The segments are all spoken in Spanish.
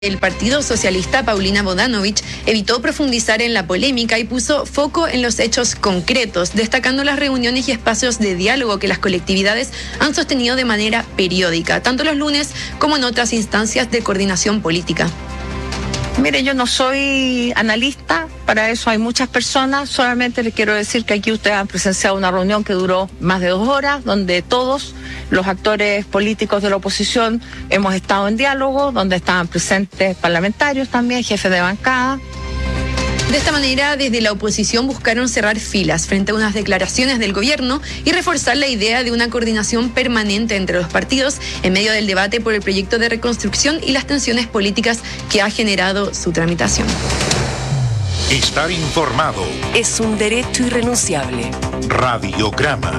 El Partido Socialista, Paulina Bodanovich, evitó profundizar en la polémica y puso foco en los hechos concretos, destacando las reuniones y espacios de diálogo que las colectividades han sostenido de manera periódica, tanto los lunes como en otras instancias de coordinación política. Mire, yo no soy analista, para eso hay muchas personas, solamente les quiero decir que aquí ustedes han presenciado una reunión que duró más de 2 horas, donde todos los actores políticos de la oposición hemos estado en diálogo, donde estaban presentes parlamentarios también, jefes de bancada. De esta manera, desde la oposición buscaron cerrar filas frente a unas declaraciones del gobierno y reforzar la idea de una coordinación permanente entre los partidos en medio del debate por el proyecto de reconstrucción y las tensiones políticas que ha generado su tramitación. Estar informado es un derecho irrenunciable. Radiograma.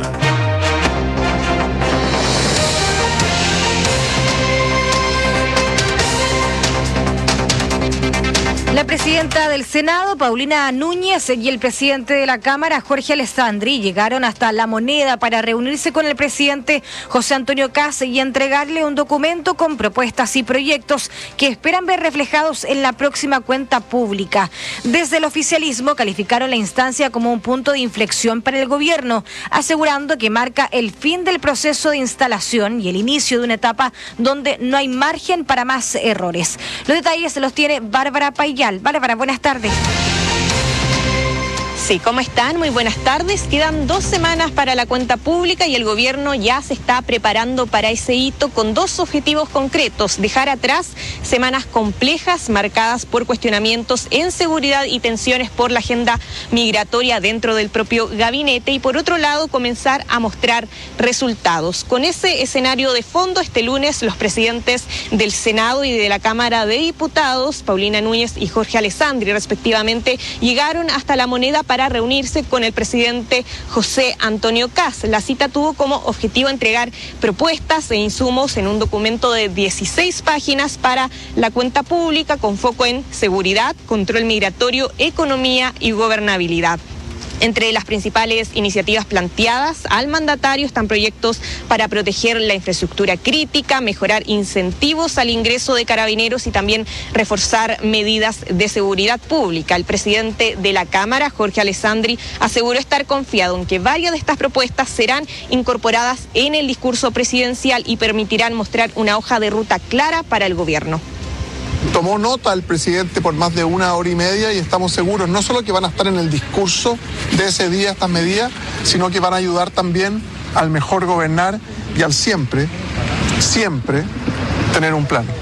La presidenta del Senado, Paulina Núñez, y el presidente de la Cámara, Jorge Alessandri, llegaron hasta La Moneda para reunirse con el presidente José Antonio Kast y entregarle un documento con propuestas y proyectos que esperan ver reflejados en la próxima cuenta pública. Desde el oficialismo calificaron la instancia como un punto de inflexión para el gobierno, asegurando que marca el fin del proceso de instalación y el inicio de una etapa donde no hay margen para más errores. Los detalles los tiene Bárbara Payal. Bárbara, buenas tardes. Sí, ¿cómo están? Muy buenas tardes. Quedan 2 semanas para la cuenta pública y el gobierno ya se está preparando para ese hito con 2 objetivos concretos: dejar atrás semanas complejas marcadas por cuestionamientos en seguridad y tensiones por la agenda migratoria dentro del propio gabinete, y por otro lado comenzar a mostrar resultados. Con ese escenario de fondo, este lunes los presidentes del Senado y de la Cámara de Diputados, Paulina Núñez y Jorge Alessandri respectivamente, llegaron hasta La Moneda para reunirse con el presidente José Antonio Kast. La cita tuvo como objetivo entregar propuestas e insumos en un documento de 16 páginas para la cuenta pública con foco en seguridad, control migratorio, economía y gobernabilidad. Entre las principales iniciativas planteadas al mandatario están proyectos para proteger la infraestructura crítica, mejorar incentivos al ingreso de carabineros y también reforzar medidas de seguridad pública. El presidente de la Cámara, Jorge Alessandri, aseguró estar confiado en que varias de estas propuestas serán incorporadas en el discurso presidencial y permitirán mostrar una hoja de ruta clara para el gobierno. Tomó nota el presidente por más de 1 hora y media y estamos seguros no solo que van a estar en el discurso de ese día estas medidas, sino que van a ayudar también al mejor gobernar y al siempre tener un plan.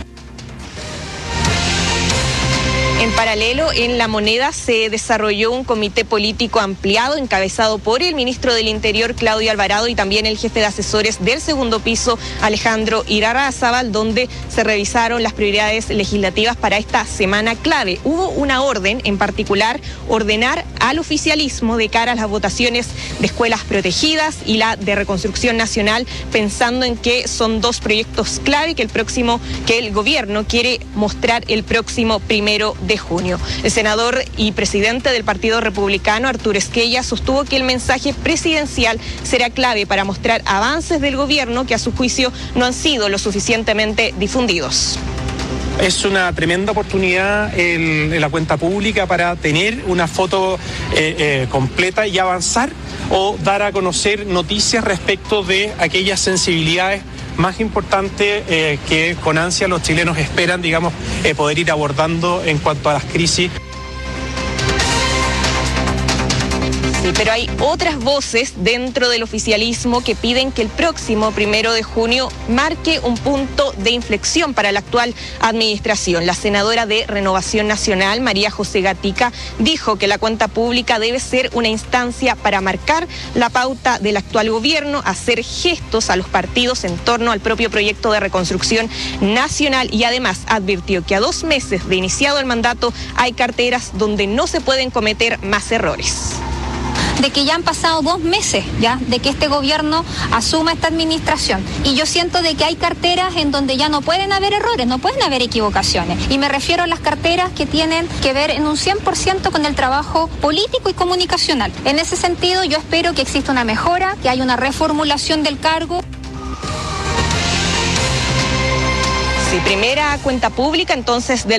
En paralelo, en La Moneda se desarrolló un comité político ampliado encabezado por el ministro del Interior, Claudio Alvarado, y también el jefe de asesores del segundo piso, Alejandro Irarrázaval, donde se revisaron las prioridades legislativas para esta semana clave. Hubo una orden, en particular, ordenar al oficialismo de cara a las votaciones de escuelas protegidas y la de reconstrucción nacional, pensando en que son 2 proyectos clave que el gobierno quiere mostrar el próximo 1 de junio. El senador y presidente del Partido Republicano, Arturo Esquella, sostuvo que el mensaje presidencial será clave para mostrar avances del gobierno que a su juicio no han sido lo suficientemente difundidos. Es una tremenda oportunidad en la cuenta pública para tener una foto completa y avanzar o dar a conocer noticias respecto de aquellas sensibilidades más importante que con ansia los chilenos esperan, poder ir abordando en cuanto a las crisis. Sí, pero hay otras voces dentro del oficialismo que piden que el próximo 1 de junio marque un punto de inflexión para la actual administración. La senadora de Renovación Nacional, María José Gatica, dijo que la cuenta pública debe ser una instancia para marcar la pauta del actual gobierno, hacer gestos a los partidos en torno al propio proyecto de reconstrucción nacional, y además advirtió que a 2 meses de iniciado el mandato hay carteras donde no se pueden cometer más errores. De que ya han pasado 2 meses ya de que este gobierno asuma esta administración, y yo siento de que hay carteras en donde ya no pueden haber errores, no pueden haber equivocaciones, y me refiero a las carteras que tienen que ver en un 100% con el trabajo político y comunicacional. En ese sentido, yo espero que exista una mejora, que haya una reformulación del cargo. Sí, primera cuenta pública entonces del